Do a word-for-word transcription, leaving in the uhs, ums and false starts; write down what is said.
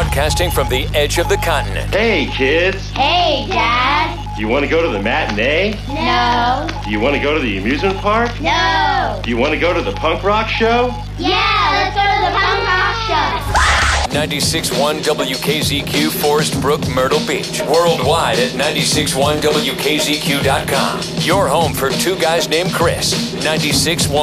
Broadcasting from the edge of the continent. Hey, kids. Hey, Dad. Do you want to go to the matinee? No. Do you want to go to the amusement park? No. Do you want to go to the punk rock show? Yeah, let's go to the punk rock show. ninety-six point one W K Z Q, Forest Brook, Myrtle Beach. Worldwide at ninety-six point one W K Z Q dot com. Your home for two guys named Chris. ninety-six point one